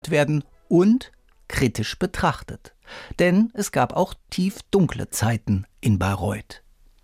diskutiert werden und kritisch betrachtet. Denn es gab auch tiefdunkle Zeiten in Bayreuth.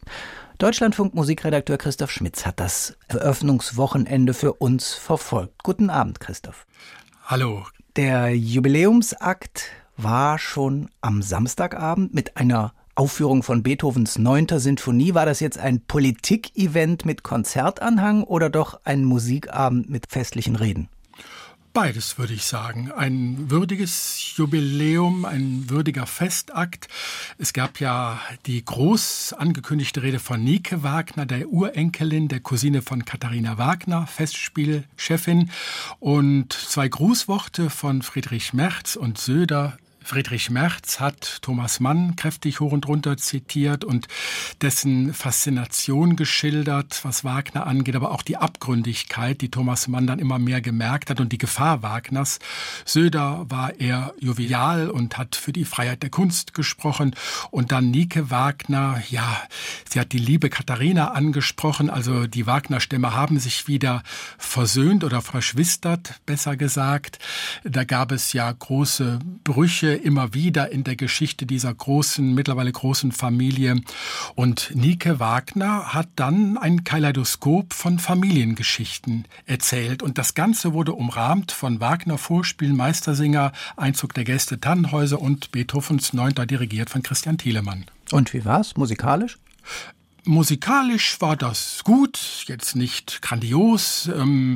Deutschlandfunk-Musikredakteur Christoph Schmitz hat das Eröffnungswochenende für uns verfolgt. Guten Abend, Christoph. Hallo. Der Jubiläumsakt war schon am Samstagabend mit einer Aufführung von Beethovens 9. Sinfonie. War das jetzt ein Politik-Event mit Konzertanhang oder doch ein Musikabend mit festlichen Reden? Beides, würde ich sagen. Ein würdiges Jubiläum, ein würdiger Festakt. Es gab ja die groß angekündigte Rede von Nike Wagner, der Urenkelin, der Cousine von Katharina Wagner, Festspielchefin. Und 2 Grußworte von Friedrich Merz und Söder. Friedrich Merz hat Thomas Mann kräftig hoch und runter zitiert und dessen Faszination geschildert, was Wagner angeht, aber auch die Abgründigkeit, die Thomas Mann dann immer mehr gemerkt hat und die Gefahr Wagners. Söder war eher jovial und hat für die Freiheit der Kunst gesprochen. Und dann Nike Wagner, ja, sie hat die liebe Katharina angesprochen, also die Wagner-Stämme haben sich wieder versöhnt oder verschwistert, besser gesagt. Da gab es ja große Brüche immer wieder in der Geschichte dieser mittlerweile großen Familie. Und Nike Wagner hat dann ein Kaleidoskop von Familiengeschichten erzählt. Und das Ganze wurde umrahmt von Wagner-Vorspielen, Meistersinger, Einzug der Gäste, Tannhäuser und Beethovens 9. dirigiert von Christian Thielemann. Und wie war's musikalisch? Musikalisch war das gut, jetzt nicht grandios,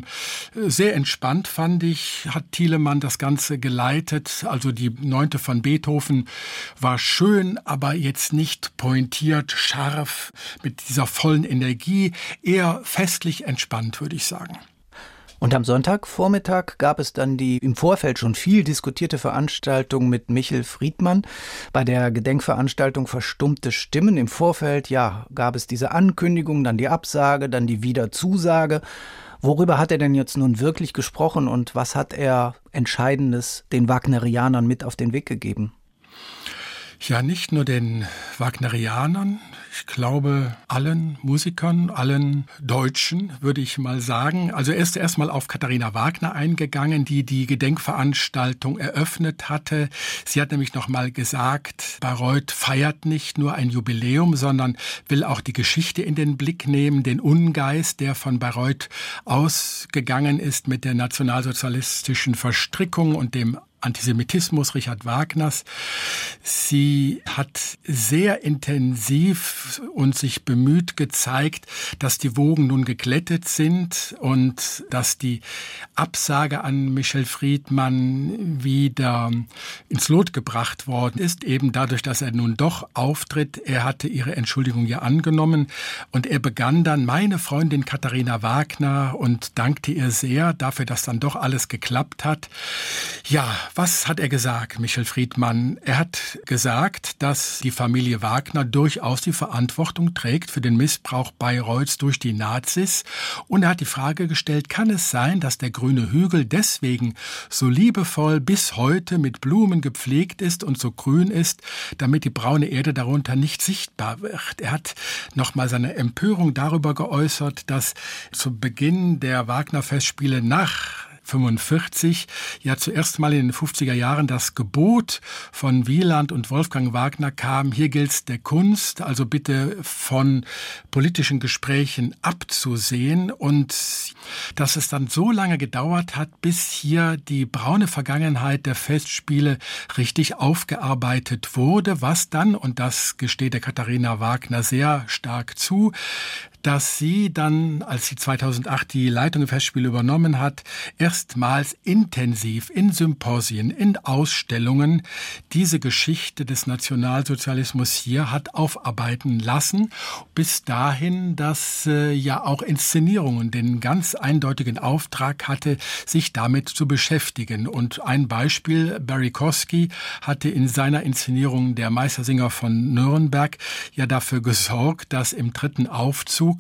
sehr entspannt fand ich, hat Thielemann das Ganze geleitet. Also die 9. von Beethoven war schön, aber jetzt nicht pointiert, scharf, mit dieser vollen Energie, eher festlich entspannt, würde ich sagen. Und am Sonntagvormittag gab es dann die im Vorfeld schon viel diskutierte Veranstaltung mit Michel Friedmann. Bei der Gedenkveranstaltung Verstummte Stimmen im Vorfeld, gab es diese Ankündigung, dann die Absage, dann die Wiederzusage. Worüber hat er denn jetzt nun wirklich gesprochen und was hat er Entscheidendes den Wagnerianern mit auf den Weg gegeben? Ja, nicht nur den Wagnerianern, ich glaube allen Musikern, allen Deutschen, würde ich mal sagen. Also er ist erstmal auf Katharina Wagner eingegangen, die die Gedenkveranstaltung eröffnet hatte. Sie hat nämlich nochmal gesagt, Bayreuth feiert nicht nur ein Jubiläum, sondern will auch die Geschichte in den Blick nehmen, den Ungeist, der von Bayreuth ausgegangen ist mit der nationalsozialistischen Verstrickung und dem Antisemitismus Richard Wagners. Sie hat sehr intensiv und sich bemüht gezeigt, dass die Wogen nun geglättet sind und dass die Absage an Michel Friedmann wieder ins Lot gebracht worden ist, eben dadurch, dass er nun doch auftritt. Er hatte ihre Entschuldigung ja angenommen und er begann dann, meine Freundin Katharina Wagner, und dankte ihr sehr dafür, dass dann doch alles geklappt hat. Ja, was hat er gesagt, Michel Friedmann? Er hat gesagt, dass die Familie Wagner durchaus die Verantwortung trägt für den Missbrauch Bayreuths durch die Nazis. Und er hat die Frage gestellt, kann es sein, dass der grüne Hügel deswegen so liebevoll bis heute mit Blumen gepflegt ist und so grün ist, damit die braune Erde darunter nicht sichtbar wird? Er hat nochmal seine Empörung darüber geäußert, dass zu Beginn der Wagner-Festspiele nach 1945 ja zuerst mal in den 50er Jahren das Gebot von Wieland und Wolfgang Wagner kam, hier gilt's der Kunst, also bitte von politischen Gesprächen abzusehen, und dass es dann so lange gedauert hat, bis hier die braune Vergangenheit der Festspiele richtig aufgearbeitet wurde, was dann, und das gesteht der Katharina Wagner sehr stark zu, dass sie dann, als sie 2008 die Leitung der Festspiele übernommen hat, erstmals intensiv in Symposien, in Ausstellungen diese Geschichte des Nationalsozialismus hier hat aufarbeiten lassen, bis dahin, dass ja auch Inszenierungen den ganz eindeutigen Auftrag hatte, sich damit zu beschäftigen. Und ein Beispiel, Barry Kosky hatte in seiner Inszenierung Der Meistersinger von Nürnberg ja dafür gesorgt, dass im 3. Aufzug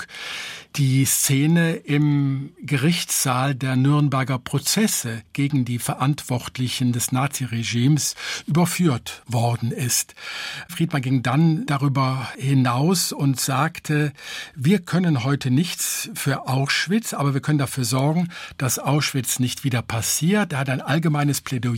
die Szene im Gerichtssaal der Nürnberger Prozesse gegen die Verantwortlichen des Naziregimes überführt worden ist. Friedmann ging dann darüber hinaus und sagte, wir können heute nichts für Auschwitz, aber wir können dafür sorgen, dass Auschwitz nicht wieder passiert. Er hat ein allgemeines Plädoyer